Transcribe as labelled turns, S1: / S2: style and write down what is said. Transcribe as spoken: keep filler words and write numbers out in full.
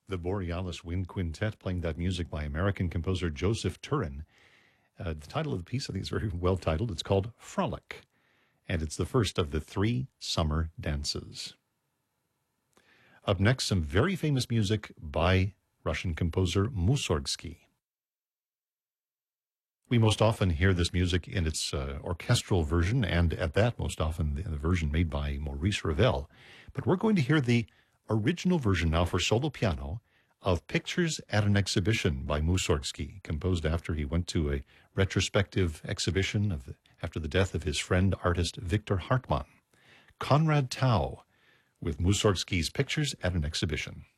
S1: The Borealis Wind Quintet, playing that music by American composer Joseph Turin. Uh, the title of the piece, I think, is very well titled. It's called Frolic, and it's the first of the three summer dances. Up next, some very famous music by Russian composer Mussorgsky. We most often hear this music in its uh, orchestral version, and at that, most often the, the version made by Maurice Ravel. But we're going to hear the original version now for solo piano of Pictures at an Exhibition by Mussorgsky, composed after he went to a retrospective exhibition of the, after the death of his friend, artist Victor Hartmann. Konrad Tau with Mussorgsky's Pictures at an Exhibition.